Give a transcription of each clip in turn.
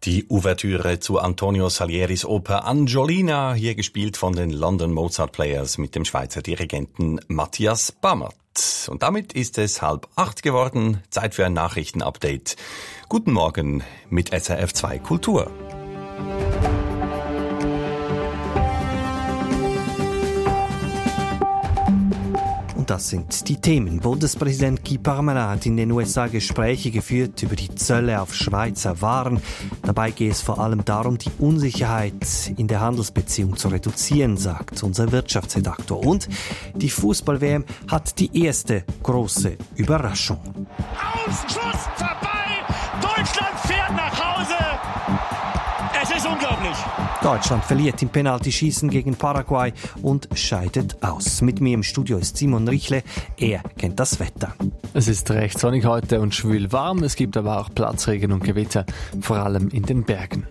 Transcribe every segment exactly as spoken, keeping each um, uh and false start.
Die Ouvertüre zu Antonio Salieris Oper Angiolina, hier gespielt von den London Mozart Players mit dem Schweizer Dirigenten Matthias Bammert. Und damit ist es halb acht geworden, Zeit für ein Nachrichtenupdate. Guten Morgen mit S R F zwei Kultur. Und das sind die Themen. Bundespräsident Guy Parmelin hat in den U S A Gespräche geführt über die Zölle auf Schweizer Waren. Dabei geht es vor allem darum, die Unsicherheit in der Handelsbeziehung zu reduzieren, sagt unser Wirtschaftsredaktor. Und die Fußball-W M hat die erste große Überraschung. Ausschuss vorbei! Deutschland fährt nach Hause! Es ist unglaublich! Deutschland verliert im Penaltyschießen gegen Paraguay und scheidet aus. Mit mir im Studio ist Simon Richle. Er kennt das Wetter. Es ist recht sonnig heute und schwül warm. Es gibt aber auch Platzregen und Gewitter, vor allem in den Bergen.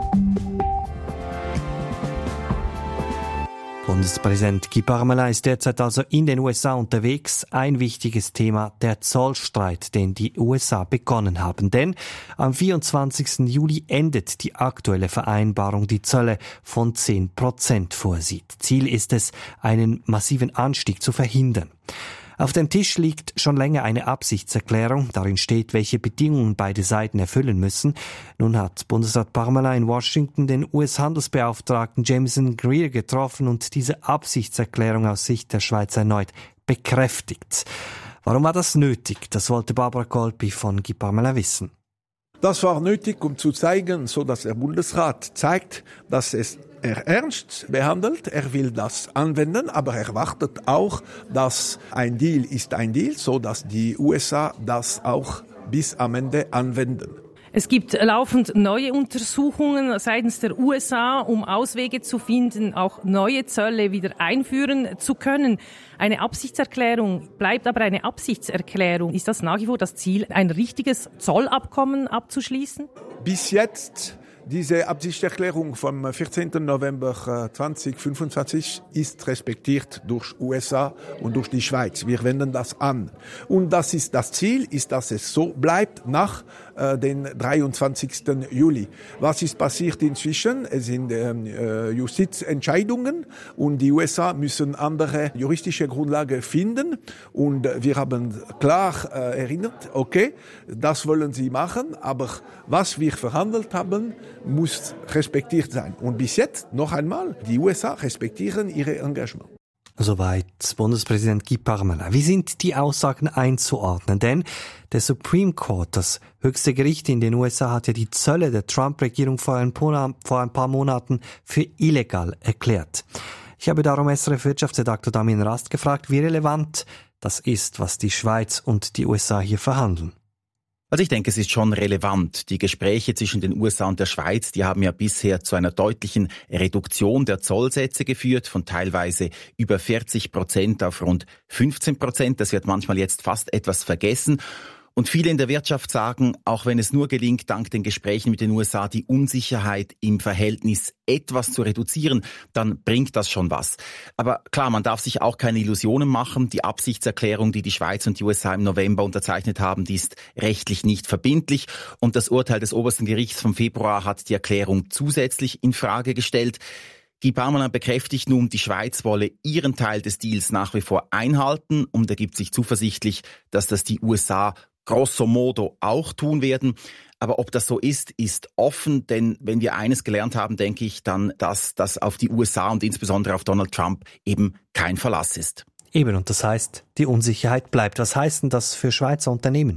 Bundespräsident Guy Parmelin ist derzeit also in den U S A unterwegs. Ein wichtiges Thema, der Zollstreit, den die U S A begonnen haben. Denn am vierundzwanzigsten Juli endet die aktuelle Vereinbarung, die Zölle von zehn Prozent vorsieht. Ziel ist es, einen massiven Anstieg zu verhindern. Auf dem Tisch liegt schon länger eine Absichtserklärung. Darin steht, welche Bedingungen beide Seiten erfüllen müssen. Nun hat Bundesrat Parmelin in Washington den U S-Handelsbeauftragten Jameson Greer getroffen und diese Absichtserklärung aus Sicht der Schweiz erneut bekräftigt. Warum war das nötig? Das wollte Barbara Kolpi von Guy Parmelin wissen. Das war nötig, um zu zeigen, so dass der Bundesrat zeigt, dass es er ernst behandelt, er will das anwenden, aber er wartet auch, dass ein Deal ist ein Deal, so dass die U S A das auch bis am Ende anwenden. Es gibt laufend neue Untersuchungen seitens der U S A, um Auswege zu finden, auch neue Zölle wieder einführen zu können. Eine Absichtserklärung bleibt aber eine Absichtserklärung. Ist das nach wie vor das Ziel, ein richtiges Zollabkommen abzuschließen? Bis jetzt, diese Absichtserklärung vom vierzehnten November zweitausendfünfundzwanzig ist respektiert durch U S A und durch die Schweiz. Wir wenden das an. Und das ist das Ziel, ist, dass es so bleibt nach äh, den dreiundzwanzigsten Juli. Was ist passiert inzwischen? Es sind äh, Justizentscheidungen und die U S A müssen andere juristische Grundlagen finden. Und wir haben klar äh, erinnert, okay, das wollen sie machen, aber was wir verhandelt haben, muss respektiert sein. Und bis jetzt, noch einmal, die U S A respektieren ihre Engagement. Soweit Bundespräsident Guy Parmelin. Wie sind die Aussagen einzuordnen? Denn der Supreme Court, das höchste Gericht in den U S A, hat ja die Zölle der Trump-Regierung vor ein paar Monaten für illegal erklärt. Ich habe darum S R F-Wirtschaftsredaktor Damian Rast gefragt, wie relevant das ist, was die Schweiz und die U S A hier verhandeln. Also ich denke, es ist schon relevant. Die Gespräche zwischen den U S A und der Schweiz, die haben ja bisher zu einer deutlichen Reduktion der Zollsätze geführt, von teilweise über vierzig Prozent auf rund fünfzehn Prozent. Das wird manchmal jetzt fast etwas vergessen. Und viele in der Wirtschaft sagen, auch wenn es nur gelingt, dank den Gesprächen mit den U S A die Unsicherheit im Verhältnis etwas zu reduzieren, dann bringt das schon was. Aber klar, man darf sich auch keine Illusionen machen. Die Absichtserklärung, die die Schweiz und die U S A im November unterzeichnet haben, die ist rechtlich nicht verbindlich. Und das Urteil des obersten Gerichts vom Februar hat die Erklärung zusätzlich in Frage gestellt. Guy Parmelin bekräftigt nun, die Schweiz wolle ihren Teil des Deals nach wie vor einhalten und er gibt sich zuversichtlich, dass das die U S A grosso modo auch tun werden. Aber ob das so ist, ist offen, denn wenn wir eines gelernt haben, denke ich dann, dass das auf die U S A und insbesondere auf Donald Trump eben kein Verlass ist. Eben, und das heißt, die Unsicherheit bleibt. Was heißt denn das für Schweizer Unternehmen?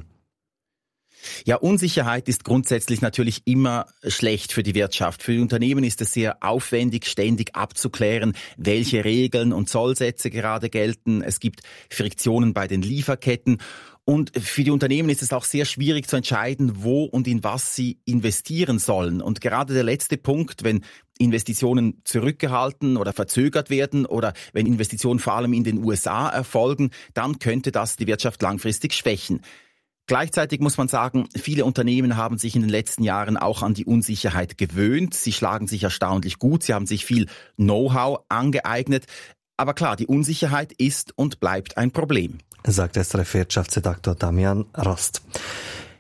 Ja, Unsicherheit ist grundsätzlich natürlich immer schlecht für die Wirtschaft. Für die Unternehmen ist es sehr aufwendig, ständig abzuklären, welche Regeln und Zollsätze gerade gelten. Es gibt Friktionen bei den Lieferketten. Und für die Unternehmen ist es auch sehr schwierig zu entscheiden, wo und in was sie investieren sollen. Und gerade der letzte Punkt, wenn Investitionen zurückgehalten oder verzögert werden oder wenn Investitionen vor allem in den U S A erfolgen, dann könnte das die Wirtschaft langfristig schwächen. Gleichzeitig muss man sagen, viele Unternehmen haben sich in den letzten Jahren auch an die Unsicherheit gewöhnt. Sie schlagen sich erstaunlich gut, sie haben sich viel Know-how angeeignet. Aber klar, die Unsicherheit ist und bleibt ein Problem, sagt S R F-Wirtschaftsredaktor Damian Rast.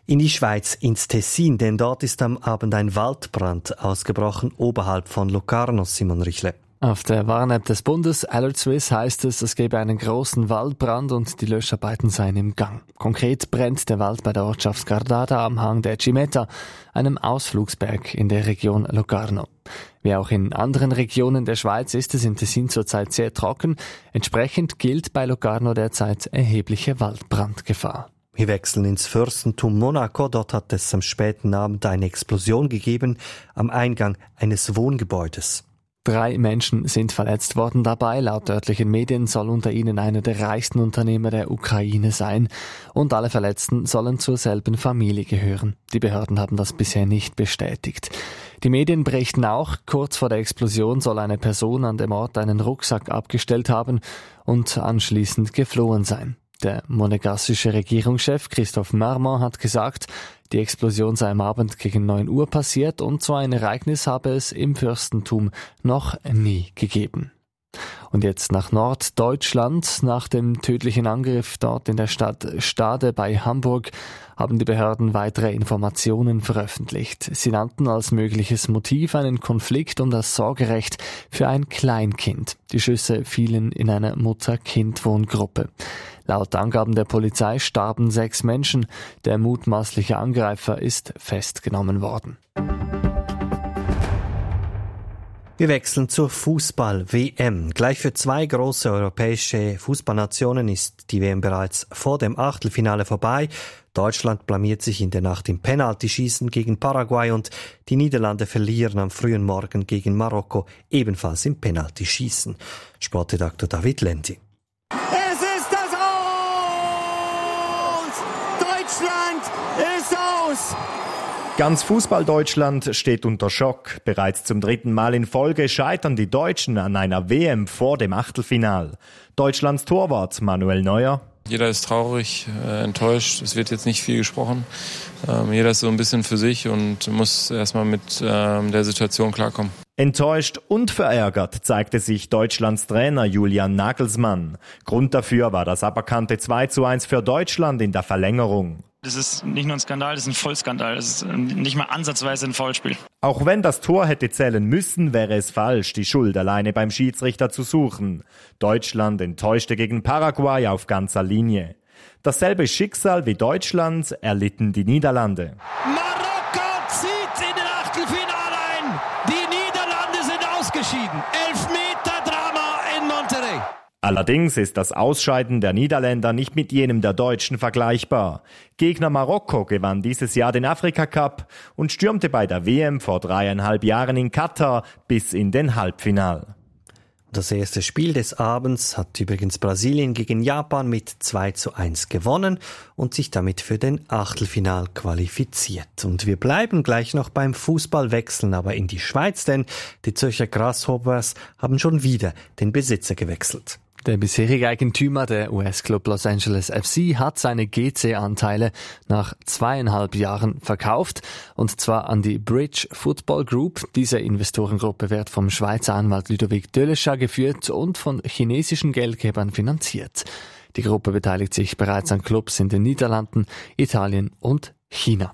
In die Schweiz, ins Tessin, denn dort ist am Abend ein Waldbrand ausgebrochen, oberhalb von Locarno, Simon Richle. Auf der Warn-App des Bundes Alert Swiss heißt es, es gebe einen großen Waldbrand und die Löscharbeiten seien im Gang. Konkret brennt der Wald bei der Ortschaft Gardada am Hang der Cimetta, einem Ausflugsberg in der Region Locarno. Wie auch in anderen Regionen der Schweiz ist es in Tessin zurzeit sehr trocken. Entsprechend gilt bei Locarno derzeit erhebliche Waldbrandgefahr. Wir wechseln ins Fürstentum Monaco. Dort hat es am späten Abend eine Explosion gegeben am Eingang eines Wohngebäudes. Drei Menschen sind verletzt worden dabei. Laut örtlichen Medien soll unter ihnen einer der reichsten Unternehmer der Ukraine sein. Und alle Verletzten sollen zur selben Familie gehören. Die Behörden haben das bisher nicht bestätigt. Die Medien berichten auch, kurz vor der Explosion soll eine Person an dem Ort einen Rucksack abgestellt haben und anschließend geflohen sein. Der monegassische Regierungschef Christophe Marmont hat gesagt, die Explosion sei am Abend gegen neun Uhr passiert und so ein Ereignis habe es im Fürstentum noch nie gegeben. Und jetzt nach Norddeutschland. Nach dem tödlichen Angriff dort in der Stadt Stade bei Hamburg haben die Behörden weitere Informationen veröffentlicht. Sie nannten als mögliches Motiv einen Konflikt um das Sorgerecht für ein Kleinkind. Die Schüsse fielen in einer Mutter-Kind-Wohngruppe. Laut Angaben der Polizei starben sechs Menschen. Der mutmaßliche Angreifer ist festgenommen worden. Wir wechseln zur Fußball-W M. Gleich für zwei große europäische Fußballnationen ist die W M bereits vor dem Achtelfinale vorbei. Deutschland blamiert sich in der Nacht im Penaltyschießen gegen Paraguay und die Niederlande verlieren am frühen Morgen gegen Marokko, ebenfalls im Penaltyschießen. Sportredakteur David Lendi. Es ist das Aus! Deutschland ist aus! Ganz Fußball-Deutschland steht unter Schock. Bereits zum dritten Mal in Folge scheitern die Deutschen an einer W M vor dem Achtelfinal. Deutschlands Torwart Manuel Neuer. Jeder ist traurig, äh, enttäuscht. Es wird jetzt nicht viel gesprochen. Ähm, jeder ist so ein bisschen für sich und muss erstmal mit ähm, der Situation klarkommen. Enttäuscht und verärgert zeigte sich Deutschlands Trainer Julian Nagelsmann. Grund dafür war das aberkannte zwei zu eins für Deutschland in der Verlängerung. Das ist nicht nur ein Skandal, das ist ein Vollskandal. Das ist nicht mal ansatzweise ein Foulspiel. Auch wenn das Tor hätte zählen müssen, wäre es falsch, die Schuld alleine beim Schiedsrichter zu suchen. Deutschland enttäuschte gegen Paraguay auf ganzer Linie. Dasselbe Schicksal wie Deutschland erlitten die Niederlande. Marokko zieht in den Achtelfinale ein. Die Niederlande sind ausgeschieden. Elfmeter-Drama in Monterrey. Allerdings ist das Ausscheiden der Niederländer nicht mit jenem der Deutschen vergleichbar. Gegner Marokko gewann dieses Jahr den Afrika-Cup und stürmte bei der W M vor dreieinhalb Jahren in Katar bis in den Halbfinal. Das erste Spiel des Abends hat übrigens Brasilien gegen Japan mit zwei zu eins gewonnen und sich damit für den Achtelfinal qualifiziert. Und wir bleiben gleich noch beim Fußballwechseln, aber in die Schweiz, denn die Zürcher Grasshoppers haben schon wieder den Besitzer gewechselt. Der bisherige Eigentümer, der U S-Club Los Angeles F C, hat seine G C-Anteile nach zweieinhalb Jahren verkauft, und zwar an die Bridge Football Group. Diese Investorengruppe wird vom Schweizer Anwalt Ludovic Delescha geführt und von chinesischen Geldgebern finanziert. Die Gruppe beteiligt sich bereits an Clubs in den Niederlanden, Italien und China.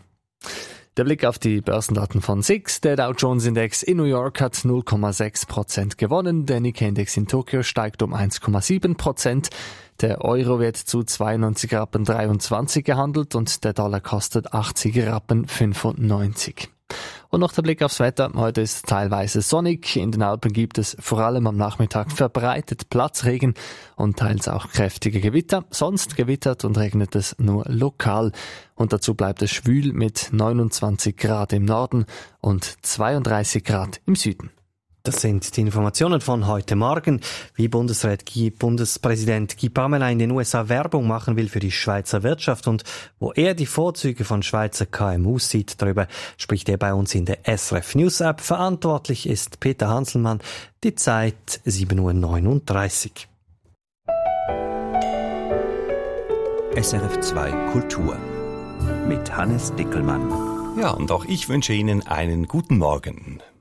Der Blick auf die Börsendaten von S I X. Der Dow Jones Index in New York hat null Komma sechs Prozent gewonnen. Der Nikkei Index in Tokio steigt um eins Komma sieben Prozent. Der Euro wird zu zweiundneunzig Rappen dreiundzwanzig gehandelt und der Dollar kostet achtzig Rappen fünfundneunzig. Und noch der Blick aufs Wetter. Heute ist teilweise sonnig. In den Alpen gibt es vor allem am Nachmittag verbreitet Platzregen und teils auch kräftige Gewitter. Sonst gewittert und regnet es nur lokal. Und dazu bleibt es schwül mit neunundzwanzig Grad im Norden und zweiunddreißig Grad im Süden. Das sind die Informationen von heute Morgen. Wie Bundesrat Guy, Bundespräsident Guy Parmelin in den U S A Werbung machen will für die Schweizer Wirtschaft und wo er die Vorzüge von Schweizer K M Us sieht, darüber spricht er bei uns in der S R F News App. Verantwortlich ist Peter Hanselmann. Die Zeit sieben Uhr neununddreißig. S R F zwei Kultur mit Hannes Dickelmann. Ja, und auch ich wünsche Ihnen einen guten Morgen.